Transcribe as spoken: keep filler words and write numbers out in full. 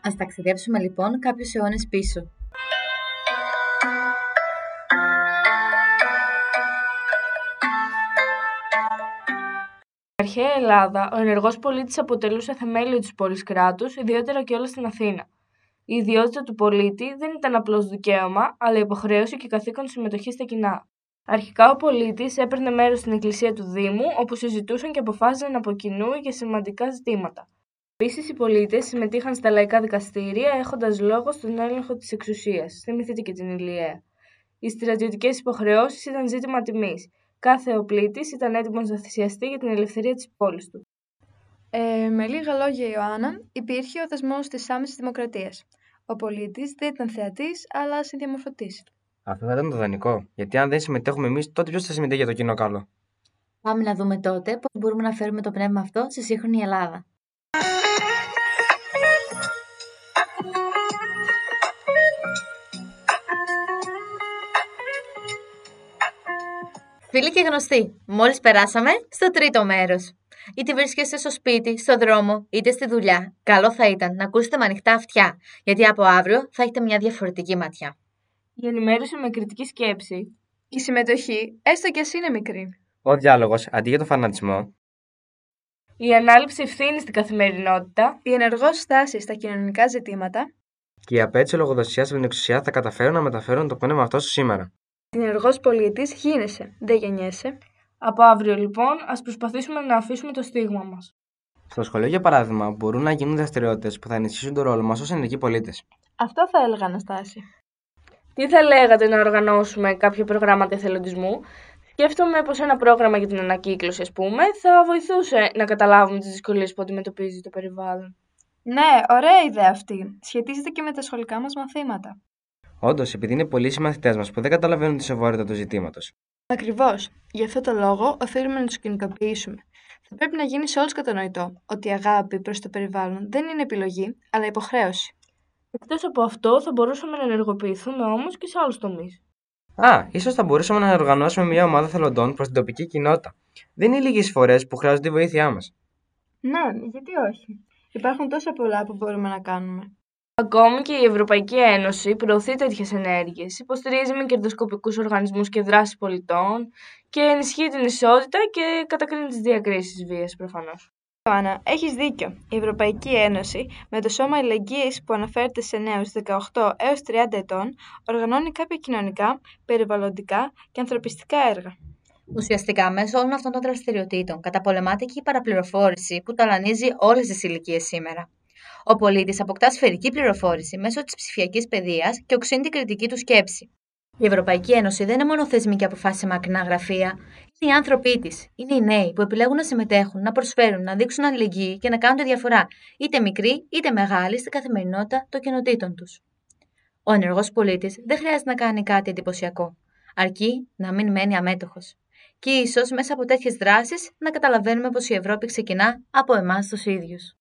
Ας ταξιδέψουμε λοιπόν κάποιους αιώνες πίσω. Στην αρχαία Ελλάδα, ο ενεργός πολίτης αποτελούσε θεμέλιο της πόλης κράτους, ιδιαίτερα και όλα στην Αθήνα. Η ιδιότητα του πολίτη δεν ήταν απλώς δικαίωμα, αλλά υποχρέωση και καθήκον συμμετοχή στα κοινά. Αρχικά, ο πολίτης έπαιρνε μέρος στην εκκλησία του Δήμου, όπου συζητούσαν και αποφάσιζαν από κοινού για σημαντικά ζητήματα. Επίσης, οι πολίτες συμμετείχαν στα λαϊκά δικαστήρια, έχοντας λόγο στον έλεγχο της εξουσίας. Θυμηθείτε και την Ηλιαία. Οι στρατιωτικές υποχρεώσεις ήταν ζήτημα τιμής. Κάθε οπλίτης ήταν έτοιμος να θυσιαστεί για την ελευθερία της πόλης του. Ε, με λίγα λόγια, Ιωάννα, υπήρχε ο δεσμός της άμεσης δημοκρατίας. Ο πολίτης δεν ήταν θεατής, αλλά συνδιαμορφωτής. Αυτό θα ήταν το δανεικό. Γιατί αν δεν συμμετέχουμε εμείς, τότε ποιος θα συμμετέχει για το κοινό καλό? Πάμε να δούμε τότε πώς μπορούμε να φέρουμε το πνεύμα αυτό στη σύγχρονη Ελλάδα. Φίλοι και γνωστοί, μόλις περάσαμε στο τρίτο μέρος. Είτε βρίσκεστε στο σπίτι, στο δρόμο, είτε στη δουλειά, καλό θα ήταν να ακούσετε με ανοιχτά αυτιά, γιατί από αύριο θα έχετε μια διαφορετική ματιά. Η ενημέρωση με κριτική σκέψη. Η συμμετοχή, έστω κι ας είναι μικρή. Ο διάλογος αντί για το φανατισμό. Η ανάληψη ευθύνης στην καθημερινότητα. Η ενεργός στάση στα κοινωνικά ζητήματα. Και η απέτηση λογοδοσία από την εξουσία θα καταφέρουν να μεταφέρουν το πνεύμα αυτό στο σήμερα. Την ενεργός πολίτης γίνεσαι, δεν γεννιέσαι. Από αύριο λοιπόν, ας προσπαθήσουμε να αφήσουμε το στίγμα μας. Στο σχολείο, για παράδειγμα, μπορούν να γίνουν δραστηριότητες που θα ενισχύσουν τον ρόλο μας ως ενεργοί πολίτες. Αυτό θα έλεγα, Αναστάση. Τι θα λέγατε να οργανώσουμε κάποια προγράμματα εθελοντισμού? Σκέφτομαι πως ένα πρόγραμμα για την ανακύκλωση, ας πούμε, θα βοηθούσε να καταλάβουμε τις δυσκολίες που αντιμετωπίζει το περιβάλλον. Ναι, ωραία ιδέα αυτή. Σχετίζεται και με τα σχολικά μας μαθήματα. Όντως, επειδή είναι πολλοί οι μαθητές μας που δεν καταλαβαίνουν τη σοβαρότητα του ζητήματος. Ακριβώς. Γι' αυτό το λόγο οφείλουμε να τους κινητοποιήσουμε. Θα πρέπει να γίνει σε όλους κατανοητό ότι η αγάπη προς το περιβάλλον δεν είναι επιλογή, αλλά υποχρέωση. Εκτός από αυτό, θα μπορούσαμε να ενεργοποιηθούμε όμως και σε άλλους τομείς. Α, ίσως θα μπορούσαμε να οργανώσουμε μια ομάδα θελοντών προς την τοπική κοινότητα. Δεν είναι λίγες φορές που χρειάζονται τη βοήθειά μας. Ναι, γιατί όχι. Υπάρχουν τόσα πολλά που μπορούμε να κάνουμε. Ακόμη και η Ευρωπαϊκή Ένωση προωθεί τέτοιες ενέργειες, υποστηρίζει με κερδοσκοπικούς οργανισμούς και δράσεις πολιτών και ενισχύει την ισότητα και κατακρίνει τις διακρίσεις βίας προφανώς. Ιωάννα, έχεις δίκιο. Η Ευρωπαϊκή Ένωση, με το Σώμα Αλληλεγγύης που αναφέρεται σε νέους δεκαοκτώ έως τριάντα ετών, οργανώνει κάποια κοινωνικά, περιβαλλοντικά και ανθρωπιστικά έργα. Ουσιαστικά, μέσω όλων αυτών των δραστηριοτήτων καταπολεμάται και η παραπληροφόρηση που ταλανίζει όλες τις ηλικίες σήμερα. Ο πολίτης αποκτά σφαιρική πληροφόρηση μέσω της ψηφιακής παιδείας και οξύνει την κριτική του σκέψη. Η Ευρωπαϊκή Ένωση δεν είναι μόνο θεσμοί και αποφάσεις σε μακρινά γραφεία. Είναι οι άνθρωποι της. Είναι οι νέοι που επιλέγουν να συμμετέχουν, να προσφέρουν, να δείξουν αλληλεγγύη και να κάνουν τη διαφορά, είτε μικρή είτε μεγάλη, στην καθημερινότητα των κοινοτήτων τους. Ο ενεργός πολίτης δεν χρειάζεται να κάνει κάτι εντυπωσιακό, αρκεί να μην μένει αμέτωχος. Και ίσως μέσα από τέτοιες δράσεις να καταλαβαίνουμε πως η Ευρώπη ξεκινά από εμάς τους ίδιους.